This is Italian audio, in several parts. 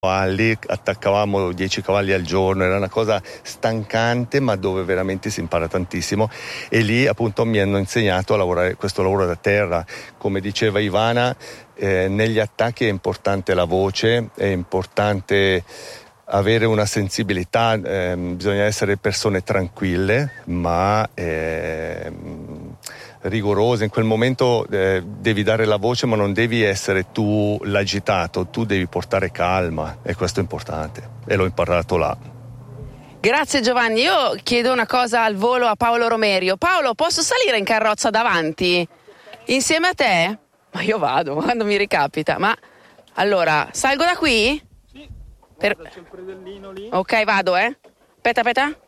cavalli, attaccavamo 10 cavalli al giorno, era una cosa stancante ma dove veramente si impara tantissimo, e lì appunto mi hanno insegnato a lavorare questo lavoro da terra. Come diceva Ivana, negli attacchi è importante la voce, è importante avere una sensibilità, bisogna essere persone tranquille ma rigorose. In quel momento devi dare la voce ma non devi essere tu l'agitato, tu devi portare calma, e questo è importante e l'ho imparato là. Grazie Giovanni. Io chiedo una cosa al volo a Paolo Romerio. Paolo, posso salire in carrozza davanti insieme a te? Ma io vado quando mi ricapita. Ma allora salgo da qui? Sì, c'è il predellino lì. Ok, vado, aspetta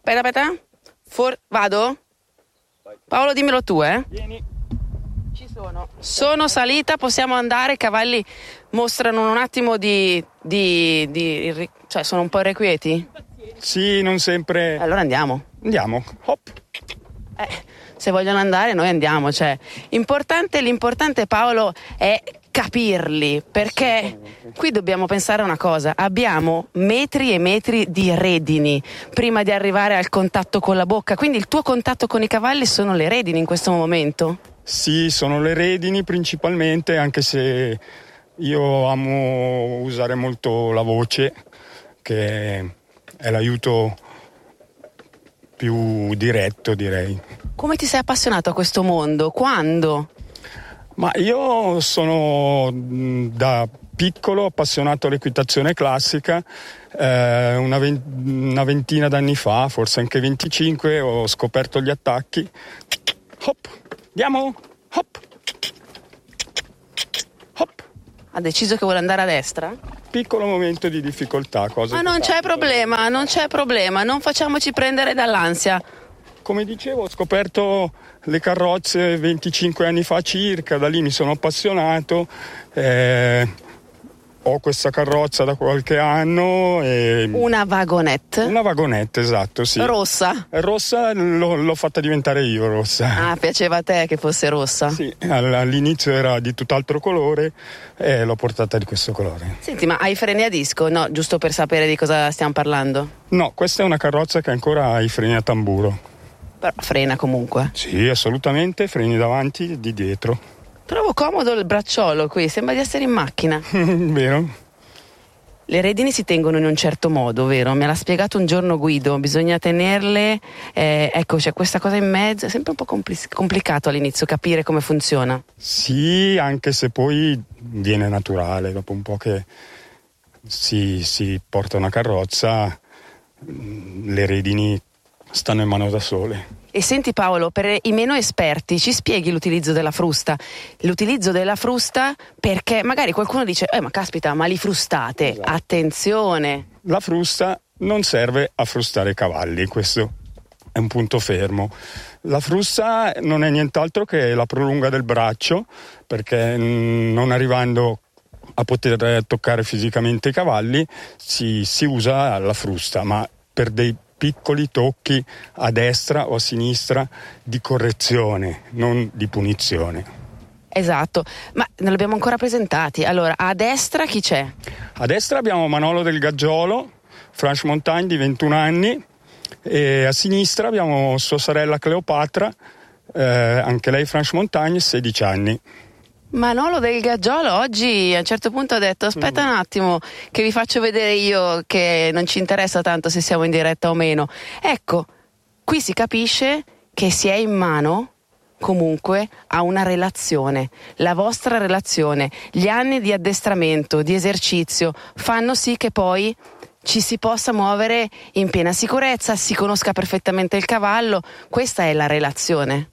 vado? Paolo, dimmelo tu, Vieni. Ci sono salita, possiamo andare. I cavalli mostrano un attimo cioè sono un po' irrequieti? Sì, non sempre. Allora andiamo. Hop. Se vogliono andare noi andiamo, cioè l'importante Paolo è capirli, perché qui dobbiamo pensare a una cosa: abbiamo metri e metri di redini prima di arrivare al contatto con la bocca, quindi il tuo contatto con i cavalli sono le redini in questo momento? Sì, sono le redini principalmente, anche se io amo usare molto la voce, che è l'aiuto più diretto, direi. Come ti sei appassionato a questo mondo? Quando? Ma io sono da piccolo appassionato all'equitazione classica, una ventina d'anni fa, forse anche 25, ho scoperto gli attacchi. Hop, andiamo, hop, hop. Ha deciso che vuole andare a destra? Piccolo momento di difficoltà. Ma non c'è problema, non facciamoci prendere dall'ansia. Come dicevo, ho scoperto le carrozze 25 anni fa circa, da lì mi sono appassionato, ho questa carrozza da qualche anno. Una vagonette? Una vagonette, esatto, sì. Rossa? Rossa l'ho fatta diventare io, rossa. Ah, piaceva a te che fosse rossa? Sì, all'inizio era di tutt'altro colore e l'ho portata di questo colore. Senti, ma hai freni a disco? No, giusto per sapere di cosa stiamo parlando. No, questa è una carrozza che ancora ha i freni a tamburo. Però frena comunque? Sì, assolutamente, freni davanti e di dietro. Trovo comodo il bracciolo qui, sembra di essere in macchina. Vero? Le redini si tengono in un certo modo, vero? Me l'ha spiegato un giorno Guido, bisogna tenerle, ecco, c'è questa cosa in mezzo, è sempre un po' complicato all'inizio capire come funziona. Sì, anche se poi viene naturale, dopo un po' che si porta una carrozza, le redini stanno in mano da sole. E senti Paolo, per i meno esperti ci spieghi l'utilizzo della frusta? L'utilizzo della frusta, perché magari qualcuno dice ma caspita, ma li frustate, esatto. Attenzione! La frusta non serve a frustare i cavalli, questo è un punto fermo. La frusta non è nient'altro che la prolunga del braccio, perché non arrivando a poter toccare fisicamente i cavalli si usa la frusta, ma per dei piccoli tocchi a destra o a sinistra di correzione, non di punizione. Esatto, ma non li abbiamo ancora presentati. Allora, a destra chi c'è? A destra abbiamo Manolo del Gaggiolo, Franche Montagne di 21 anni, e a sinistra abbiamo sua sorella Cleopatra, anche lei Franche Montagne, 16 anni. Manolo del Gaggiolo oggi a un certo punto ha detto aspetta un attimo che vi faccio vedere io, che non ci interessa tanto se siamo in diretta o meno. Ecco, qui si capisce che si è in mano comunque a una relazione. La vostra relazione, gli anni di addestramento, di esercizio fanno sì che poi ci si possa muovere in piena sicurezza, si conosca perfettamente il cavallo. Questa è la relazione.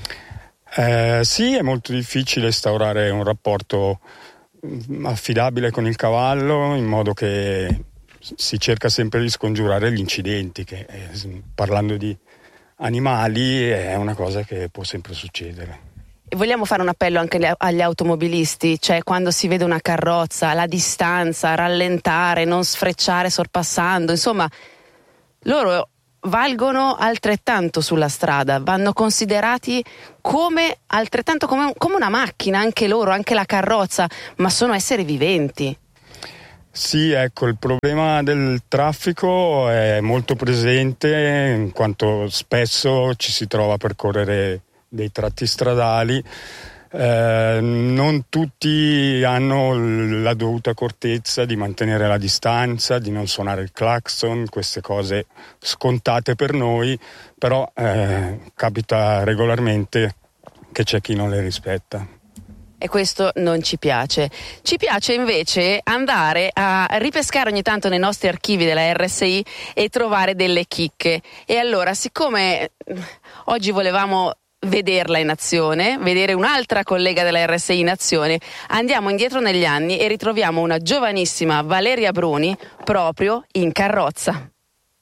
Sì, è molto difficile instaurare un rapporto affidabile con il cavallo, in modo che si cerca sempre di scongiurare gli incidenti, che parlando di animali è una cosa che può sempre succedere. E vogliamo fare un appello anche agli automobilisti, cioè quando si vede una carrozza, la distanza, rallentare, non sfrecciare sorpassando, insomma loro valgono altrettanto sulla strada, vanno considerati altrettanto come una macchina, anche loro, anche la carrozza, ma sono esseri viventi. Sì, ecco, il problema del traffico è molto presente in quanto spesso ci si trova a percorrere dei tratti stradali. Non tutti hanno la dovuta accortezza di mantenere la distanza, di non suonare il clacson, queste cose scontate per noi, però capita regolarmente che c'è chi non le rispetta. E questo non ci piace. Ci piace invece andare a ripescare ogni tanto nei nostri archivi della RSI e trovare delle chicche. E allora, siccome oggi volevamo vederla in azione, vedere un'altra collega della RSI in azione, andiamo indietro negli anni e ritroviamo una giovanissima Valeria Bruni proprio in carrozza.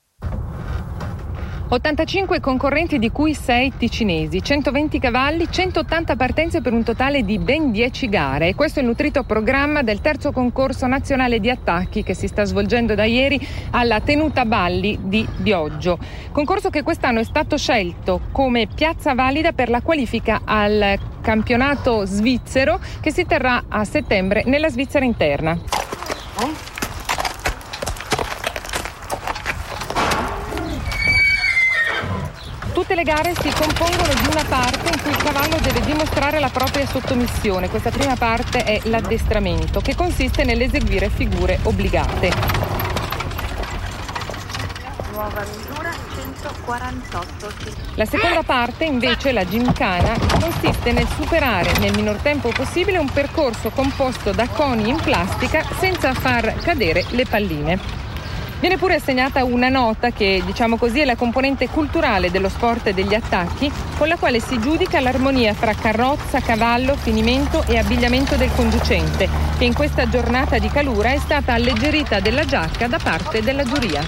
85 concorrenti, di cui 6 ticinesi, 120 cavalli, 180 partenze per un totale di ben 10 gare. E questo è il nutrito programma del terzo concorso nazionale di attacchi che si sta svolgendo da ieri alla Tenuta Balli di Bioggio. Concorso che quest'anno è stato scelto come piazza valida per la qualifica al campionato svizzero che si terrà a settembre nella Svizzera interna. Tutte le gare si compongono di una parte in cui il cavallo deve dimostrare la propria sottomissione. Questa prima parte è l'addestramento, che consiste nell'eseguire figure obbligate. Nuova misura 148. La seconda parte, invece, la gincana, consiste nel superare nel minor tempo possibile un percorso composto da coni in plastica senza far cadere le palline. Viene pure assegnata una nota che, diciamo così, è la componente culturale dello sport degli attacchi, con la quale si giudica l'armonia fra carrozza, cavallo, finimento e abbigliamento del conducente, che in questa giornata di calura è stata alleggerita della giacca da parte della giuria.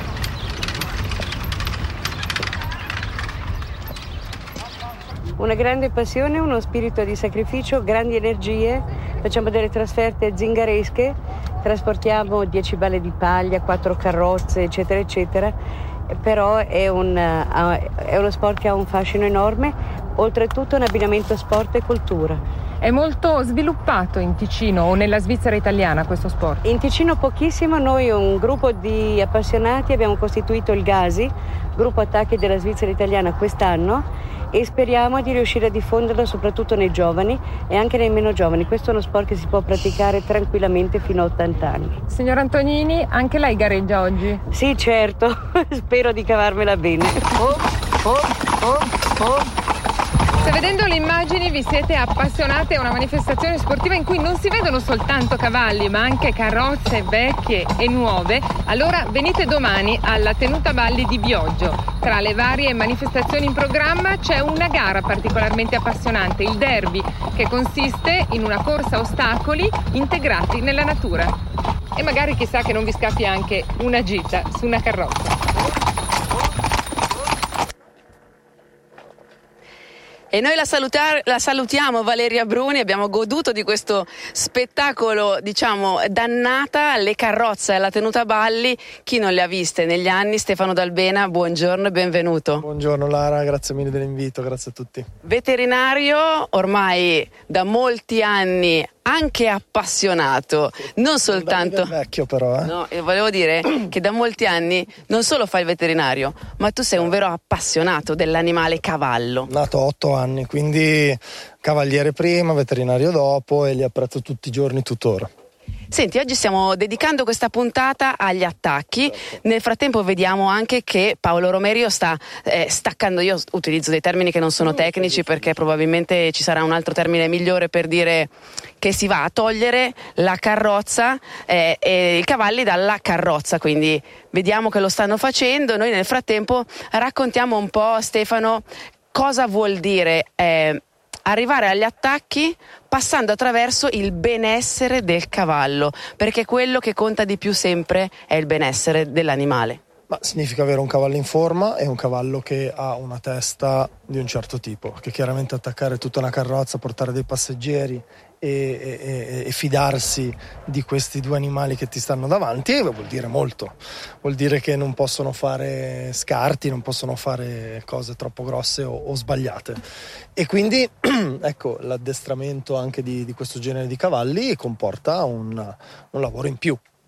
Una grande passione, uno spirito di sacrificio, grandi energie, facciamo delle trasferte zingaresche, trasportiamo 10 balle di paglia, 4 carrozze, eccetera, eccetera, però è uno sport che ha un fascino enorme, oltretutto un abbinamento sport e cultura. È molto sviluppato in Ticino o nella Svizzera italiana questo sport? In Ticino pochissimo, noi un gruppo di appassionati abbiamo costituito il GASI, gruppo attacchi della Svizzera italiana, quest'anno, e speriamo di riuscire a diffonderlo soprattutto nei giovani e anche nei meno giovani. Questo è uno sport che si può praticare tranquillamente fino a 80 anni. Signor Antonini, anche lei gareggia oggi? Sì, certo, spero di cavarmela bene. Se vedendo le immagini vi siete appassionate a una manifestazione sportiva in cui non si vedono soltanto cavalli ma anche carrozze vecchie e nuove, allora venite domani alla Tenuta Balli di Bioggio. Tra le varie manifestazioni in programma c'è una gara particolarmente appassionante, il derby, che consiste in una corsa a ostacoli integrati nella natura. E magari chissà che non vi scappi anche una gita su una carrozza. E noi la salutiamo Valeria Bruni, abbiamo goduto di questo spettacolo, diciamo, dannata, le carrozze alla Tenuta Balli. Chi non le ha viste negli anni, Stefano Dalbena, buongiorno e benvenuto. Buongiorno Lara, grazie mille dell'invito, grazie a tutti. Veterinario ormai da molti anni, anche appassionato, non soltanto vecchio però, No, volevo dire che da molti anni non solo fai il veterinario, ma tu sei un vero appassionato dell'animale cavallo. Nato 8 anni, quindi cavaliere prima, veterinario dopo, e li apprezzo tutti i giorni tuttora. Senti, oggi stiamo dedicando questa puntata agli attacchi. Nel frattempo vediamo anche che Paolo Romerio sta staccando. Io utilizzo dei termini che non sono tecnici perché probabilmente ci sarà un altro termine migliore per dire che si va a togliere la carrozza e i cavalli dalla carrozza, quindi vediamo che lo stanno facendo. Noi nel frattempo raccontiamo un po', Stefano, cosa vuol dire arrivare agli attacchi passando attraverso il benessere del cavallo, perché quello che conta di più sempre è il benessere dell'animale. Ma significa avere un cavallo in forma e un cavallo che ha una testa di un certo tipo, che chiaramente attaccare tutta una carrozza, portare dei passeggeri e fidarsi di questi due animali che ti stanno davanti vuol dire molto. Vuol dire che non possono fare scarti, non possono fare cose troppo grosse o sbagliate. E quindi ecco, l'addestramento anche di questo genere di cavalli comporta un lavoro in più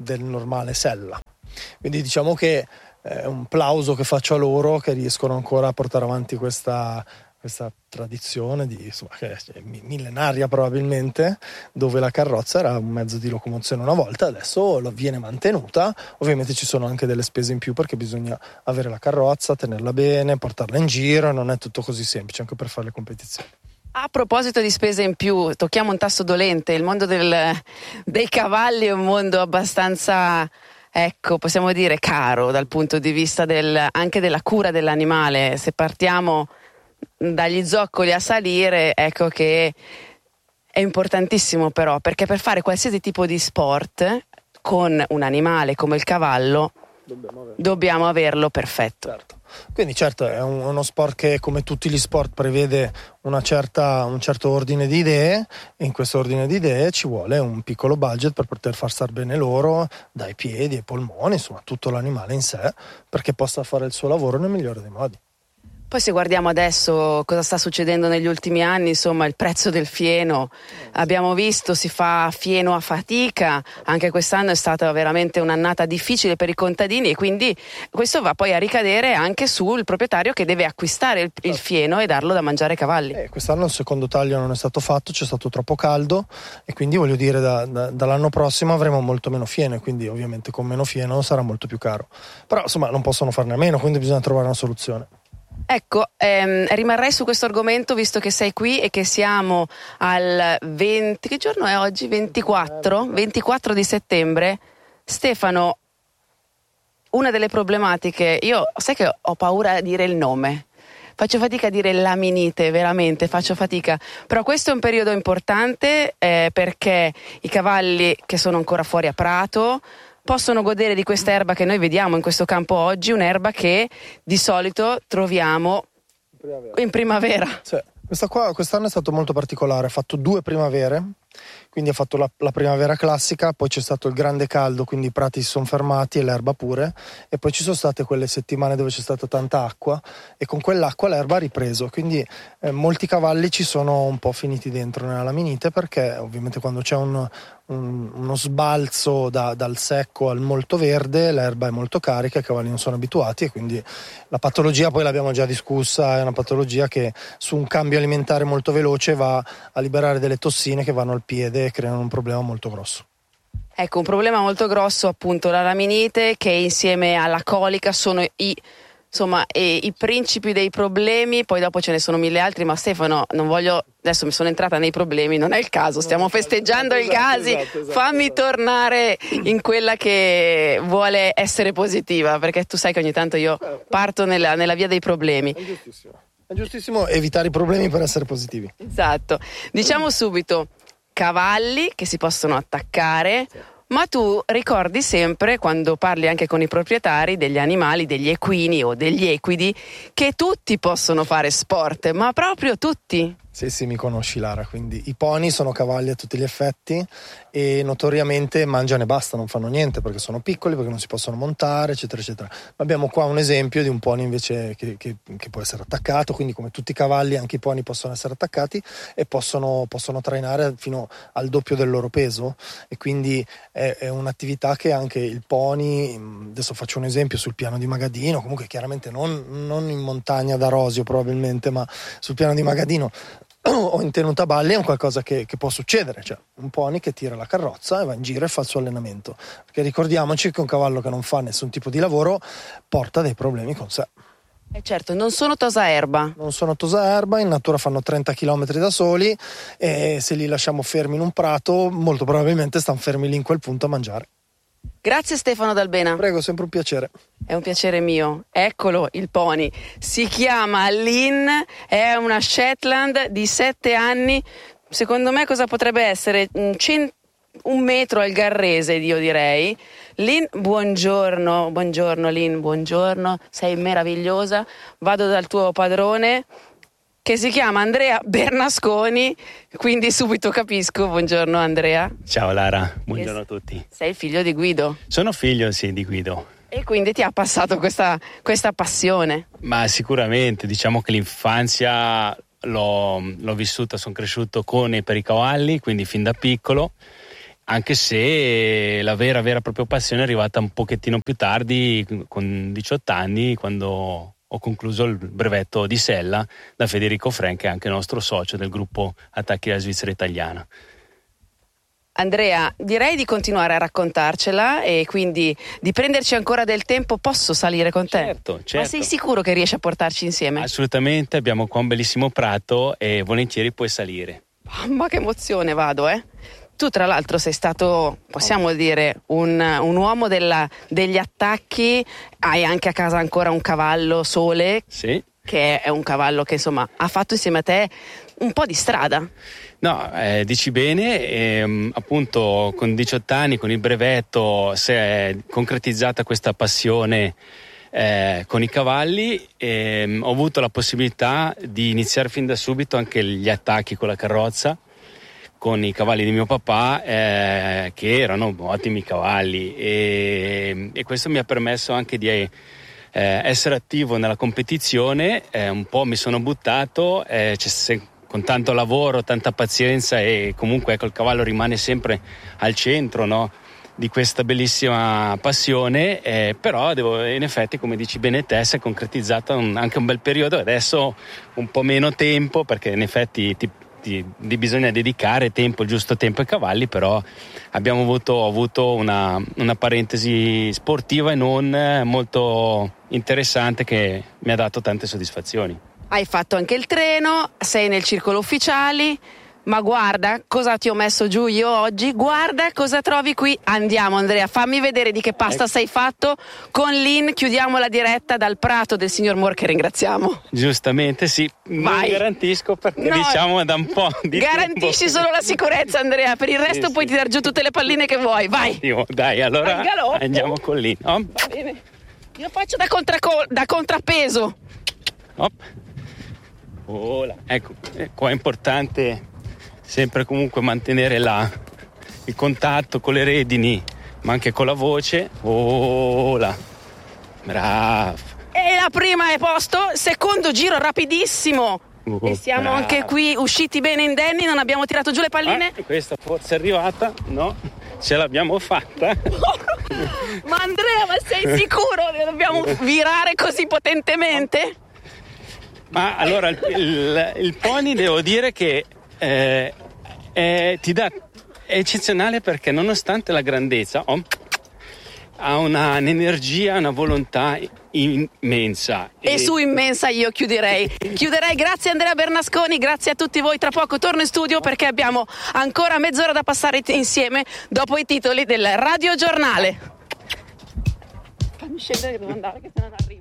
del normale sella. Quindi diciamo che è un plauso che faccio a loro, che riescono ancora a portare avanti questa tradizione che è millenaria probabilmente, dove la carrozza era un mezzo di locomozione una volta, adesso viene mantenuta. Ovviamente ci sono anche delle spese in più, perché bisogna avere la carrozza, tenerla bene, portarla in giro, non è tutto così semplice anche per fare le competizioni. A proposito di spese in più, tocchiamo un tasto dolente. Il mondo dei cavalli è un mondo abbastanza, ecco, possiamo dire caro dal punto di vista anche della cura dell'animale. Se partiamo dagli zoccoli a salire, ecco che è importantissimo, però, perché per fare qualsiasi tipo di sport con un animale come il cavallo dobbiamo averlo perfetto. Certo. Quindi certo è uno sport che, come tutti gli sport, prevede un certo ordine di idee, e in questo ordine di idee ci vuole un piccolo budget per poter far star bene loro, dai piedi ai polmoni, insomma tutto l'animale in sé, perché possa fare il suo lavoro nel migliore dei modi. Poi se guardiamo adesso cosa sta succedendo negli ultimi anni, insomma il prezzo del fieno, abbiamo visto si fa fieno a fatica, anche quest'anno è stata veramente un'annata difficile per i contadini, e quindi questo va poi a ricadere anche sul proprietario che deve acquistare il fieno e darlo da mangiare ai cavalli. Quest'anno il secondo taglio non è stato fatto, c'è stato troppo caldo, e quindi voglio dire dall'anno prossimo avremo molto meno fieno, e quindi ovviamente con meno fieno sarà molto più caro, però insomma non possono farne a meno, quindi bisogna trovare una soluzione. Ecco, rimarrei su questo argomento visto che sei qui e che siamo al 20, che giorno è oggi? 24 di settembre. Stefano, una delle problematiche, io sai che ho paura a dire il nome, faccio fatica a dire laminite, veramente faccio fatica, però questo è un periodo importante perché i cavalli che sono ancora fuori a prato possono godere di questa erba che noi vediamo in questo campo oggi, un'erba che di solito troviamo in primavera. Sì. Quest'anno è stato molto particolare, ha fatto 2 primavere, quindi ha fatto la primavera classica, poi c'è stato il grande caldo, quindi i prati si sono fermati e l'erba pure, e poi ci sono state quelle settimane dove c'è stata tanta acqua, e con quell'acqua l'erba ha ripreso, quindi molti cavalli ci sono un po' finiti dentro nella laminite, perché ovviamente quando c'è uno sbalzo dal secco al molto verde, l'erba è molto carica, i cavalli non sono abituati, e quindi la patologia, poi l'abbiamo già discussa, è una patologia che su un cambio alimentare molto veloce va a liberare delle tossine che vanno al piede e creano un problema molto grosso. Ecco, un problema molto grosso, appunto, la laminite, che insieme alla colica sono i principi dei problemi. Poi dopo ce ne sono 1000 altri, ma Stefano, non voglio, adesso mi sono entrata nei problemi, non è il caso, stiamo festeggiando il Gasi, esatto. Fammi tornare in quella che vuole essere positiva, perché tu sai che ogni tanto io parto nella via dei problemi. È giustissimo evitare i problemi per essere positivi. Esatto. Diciamo subito, cavalli che si possono attaccare, ma tu ricordi sempre, quando parli anche con i proprietari degli animali, degli equini o degli equidi, che tutti possono fare sport, ma proprio tutti. Sì, mi conosci Lara, quindi i pony sono cavalli a tutti gli effetti, e notoriamente mangiano e basta, non fanno niente perché sono piccoli, perché non si possono montare, eccetera eccetera. Abbiamo qua un esempio di un pony invece che può essere attaccato, quindi come tutti i cavalli anche i pony possono essere attaccati e possono trainare fino al doppio del loro peso, e quindi è un'attività che anche il pony, adesso faccio un esempio sul piano di Magadino, comunque chiaramente non in montagna da Rosio probabilmente, ma sul piano di Magadino o in tenuta balli è un qualcosa che può succedere, cioè un pony che tira la carrozza e va in giro e fa il suo allenamento, perché ricordiamoci che un cavallo che non fa nessun tipo di lavoro porta dei problemi con sé. Certo, non sono tosaerba. Non sono tosaerba, in natura fanno 30 km da soli, e se li lasciamo fermi in un prato molto probabilmente stanno fermi lì in quel punto a mangiare. Grazie Stefano Dalbena. Prego, sempre un piacere. È un piacere mio. Eccolo il pony. Si chiama Lynn, è una Shetland di 7 anni. Secondo me cosa potrebbe essere? Un metro al garrese, io direi. Lynn, buongiorno Lynn, buongiorno. Sei meravigliosa. Vado dal tuo padrone, che si chiama Andrea Bernasconi, quindi subito capisco. Buongiorno Andrea. Ciao Lara, buongiorno a tutti. Sei il figlio di Guido? Sono figlio, sì, di Guido. E quindi ti ha passato questa passione? Ma sicuramente, diciamo che l'infanzia l'ho vissuta, sono cresciuto con e per i cavalli, quindi fin da piccolo, anche se la vera propria passione è arrivata un pochettino più tardi, con 18 anni, quando ho concluso il brevetto di sella da Federico Frenk, che è anche nostro socio del gruppo Attacchi della Svizzera Italiana. Andrea, direi di continuare a raccontarcela e quindi di prenderci ancora del tempo. Posso salire con te? Certo. Ma sei sicuro che riesci a portarci insieme? Assolutamente, abbiamo qua un bellissimo prato e volentieri puoi salire. Ma che emozione, vado, Tu tra l'altro sei stato, possiamo dire, un uomo degli attacchi. Hai anche a casa ancora un cavallo Sole, sì, che è un cavallo che insomma ha fatto insieme a te un po' di strada. No, dici bene, appunto con 18 anni, con il brevetto, si è concretizzata questa passione con i cavalli. Ho avuto la possibilità di iniziare fin da subito anche gli attacchi con la carrozza, con i cavalli di mio papà, che erano ottimi cavalli, e questo mi ha permesso anche di essere attivo nella competizione. Un po' mi sono buttato, con tanto lavoro, tanta pazienza, e comunque ecco, il cavallo rimane sempre al centro, no, di questa bellissima passione, però in effetti, come dici bene te, si è concretizzato anche un bel periodo. Adesso un po' meno tempo, perché in effetti bisogna dedicare tempo, il giusto tempo ai cavalli, però abbiamo avuto una parentesi sportiva e non molto interessante, che mi ha dato tante soddisfazioni. Hai fatto anche il treno, sei nel circolo ufficiali, ma guarda cosa ti ho messo giù io oggi, guarda cosa trovi qui. Andiamo Andrea, fammi vedere di che pasta sei fatto. Con Lynn chiudiamo la diretta dal prato del signor Moore, che ringraziamo. Giustamente sì, non garantisco, perché diciamo da un po' di garantisci tempo. Solo la sicurezza Andrea, per il resto puoi tirar giù tutte le palline che vuoi, vai. Dai, allora andiamo con Lynn. Va bene, io faccio da contrappeso. Ecco, qua è importante sempre comunque mantenere il contatto con le redini, ma anche con la voce. Bravo. E la prima è posto, secondo giro rapidissimo. E siamo anche qui usciti bene indenni, non abbiamo tirato giù le palline. Questa forse è arrivata, no? Ce l'abbiamo fatta. Ma Andrea, ma sei sicuro che dobbiamo virare così potentemente? Ma allora il pony, devo dire che è eccezionale, perché nonostante la grandezza ha un'energia, una volontà immensa. E su immensa io chiuderei. Grazie Andrea Bernasconi, grazie a tutti voi. Tra poco torno in studio, perché abbiamo ancora mezz'ora da passare insieme dopo i titoli del radiogiornale. Fammi scendere che devo andare, che se non arrivo.